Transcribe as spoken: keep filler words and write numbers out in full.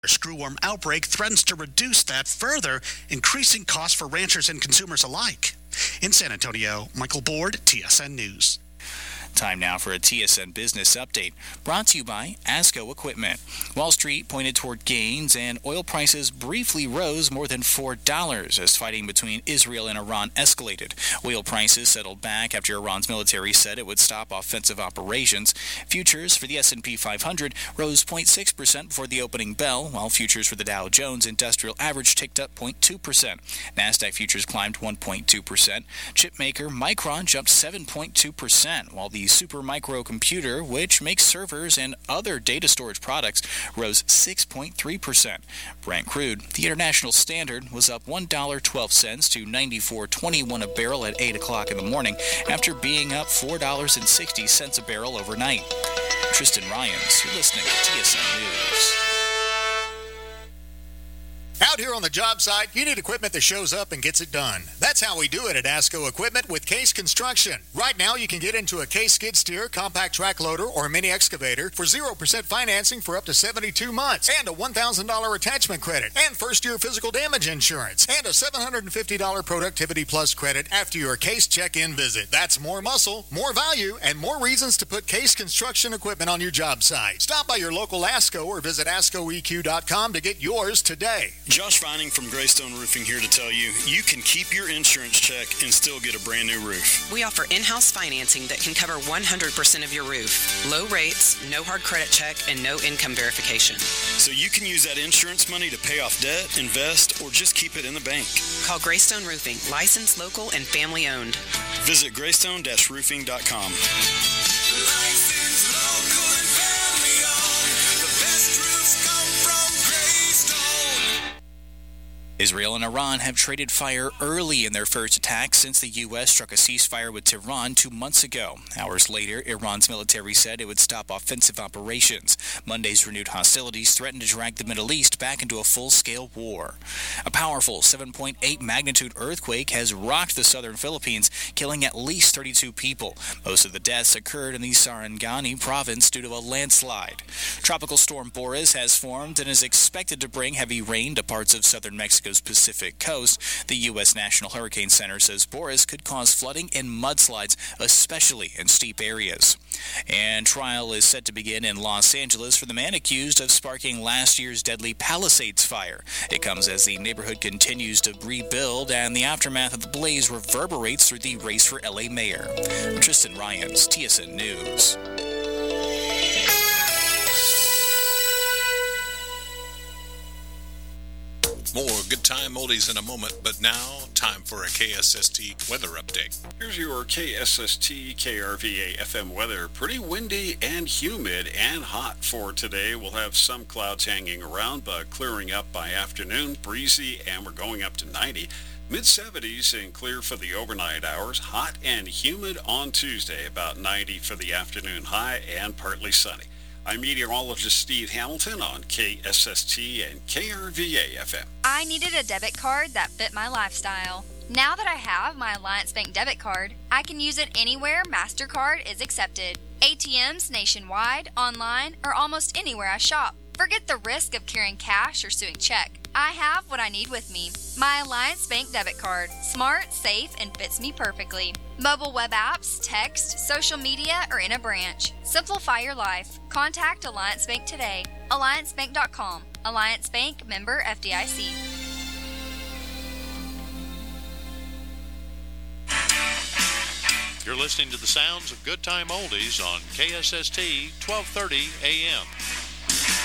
A screwworm outbreak threatens to reduce that further, increasing costs for ranchers and consumers alike. In San Antonio, Michael Board, T S N News. Time now for a T S N Business Update, brought to you by ASCO Equipment. Wall Street pointed toward gains, and oil prices briefly rose more than four dollars as fighting between Israel and Iran escalated. Oil prices settled back after Iran's military said it would stop offensive operations. Futures for the S and P five hundred rose zero point six percent before the opening bell, while futures for the Dow Jones Industrial Average ticked up zero point two percent. NASDAQ futures climbed one point two percent. Chipmaker Micron jumped seven point two percent, while the Supermicro computer, which makes servers and other data storage products, rose six point three percent. Brent crude, the international standard, was up one dollar and twelve cents to ninety-four twenty-one a barrel at eight o'clock in the morning after being up four dollars and sixty cents a barrel overnight. Tristan Ryans, you're listening to T S N News. Out here on the job site, you need equipment that shows up and gets it done. That's how we do it at ASCO Equipment with Case Construction. Right now, you can get into a Case skid steer, compact track loader, or mini excavator for zero percent financing for up to seventy-two months, and a one thousand dollars attachment credit, and first-year physical damage insurance, and a seven hundred fifty dollars Productivity Plus credit after your Case check-in visit. That's more muscle, more value, and more reasons to put Case Construction equipment on your job site. Stop by your local ASCO or visit asco e q dot com to get yours today. Josh Vining from Greystone Roofing here to tell you, you can keep your insurance check and still get a brand new roof. We offer in-house financing that can cover one hundred percent of your roof. Low rates, no hard credit check, and no income verification. So you can use that insurance money to pay off debt, invest, or just keep it in the bank. Call Greystone Roofing, licensed, local, and family owned. Visit greystone dash roofing dot com. Licensed, local, and family owned. The best roofs come from Greystone. Israel and Iran have traded fire early in their first attack since the U S struck a ceasefire with Tehran two months ago. Hours later, Iran's military said it would stop offensive operations. Monday's renewed hostilities threatened to drag the Middle East back into a full-scale war. A powerful seven point eight magnitude earthquake has rocked the southern Philippines, killing at least thirty-two people. Most of the deaths occurred in the Sarangani province due to a landslide. Tropical storm Boris has formed and is expected to bring heavy rain to parts of southern Mexico's Pacific coast. The U S National Hurricane Center says Boris could cause flooding and mudslides, especially in steep areas. And trial is set to begin in Los Angeles for the man accused of sparking last year's deadly Palisades fire. It comes as the neighborhood continues to rebuild and the aftermath of the blaze reverberates through the race for L A mayor. Tristan Ryans, T S N News. More Good Time Oldies in a moment, but now, time for a K S S T weather update. Here's your K S S T K R V A F M weather. Pretty windy and humid and hot for today. We'll have some clouds hanging around, but clearing up by afternoon. Breezy, and we're going up to ninety. mid seventies and clear for the overnight hours. Hot and humid on Tuesday, about ninety for the afternoon high and partly sunny. I'm meteorologist Steve Hamilton on K S S T and K R V A F M. I needed a debit card that fit my lifestyle. Now that I have my Alliance Bank debit card, I can use it anywhere MasterCard is accepted. A T Ms nationwide, online, or almost anywhere I shop. Forget the risk of carrying cash or suing check. I have what I need with me. My Alliance Bank debit card. Smart, safe, and fits me perfectly. Mobile web apps, text, social media, or in a branch. Simplify your life. Contact Alliance Bank today. alliance bank dot com. Alliance Bank, member F D I C. You're listening to the sounds of Good Time Oldies on K S S T twelve thirty A M.